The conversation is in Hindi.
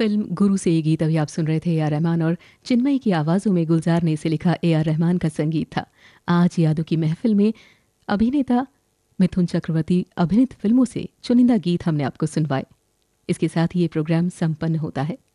फिल्म गुरु से ये गीत अभी आप सुन रहे थे ए आर रहमान और चिन्मयी की आवाज़ों में गुलजार ने इसे लिखा ए आर रहमान का संगीत था। आज यादों की महफिल में अभिनेता मिथुन चक्रवर्ती अभिनीत फिल्मों से चुनिंदा गीत हमने आपको सुनवाए। इसके साथ ही ये प्रोग्राम संपन्न होता है।